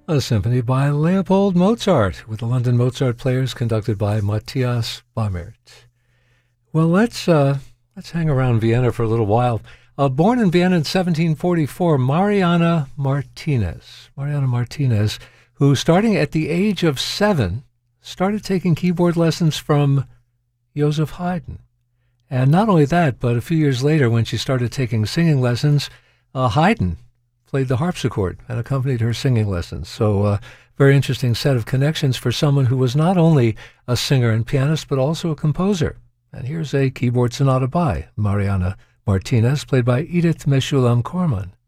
A symphony by Leopold Mozart with the London Mozart Players conducted by Matthias Baumert. Well, let's hang around Vienna for a little while. Born in Vienna in 1744, Mariana Martinez. Mariana Martinez, who starting at the age of 7, started taking keyboard lessons from Joseph Haydn. And not only that, but a few years later when she started taking singing lessons, Haydn played the harpsichord and accompanied her singing lessons. So very interesting set of connections for someone who was not only a singer and pianist, but also a composer. And here's a keyboard sonata by Mariana Martinez, played by Edith Meshulam Korman.